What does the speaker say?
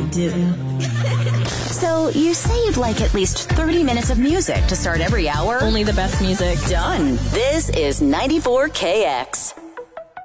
do. So you say you'd like at least 30 minutes of music to start every hour? Only the best music. Done. This is 94KX.